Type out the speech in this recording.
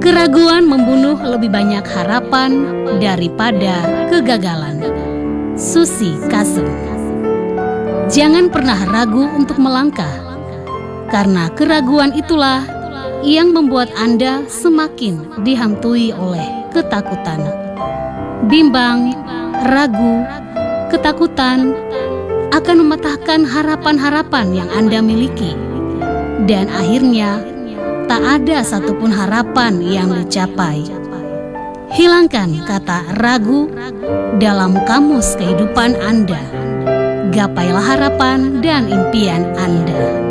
Keraguan membunuh lebih banyak harapan daripada kegagalan. Susi Kasem. Jangan pernah ragu untuk melangkah, karena keraguan itulah yang membuat Anda semakin dihantui oleh ketakutan. Bimbang, ragu, ketakutan akan mematahkan harapan-harapan yang Anda miliki, dan akhirnya tak ada satupun harapan yang dicapai. Hilangkan kata ragu dalam kamus kehidupan Anda. Gapailah harapan dan impian Anda.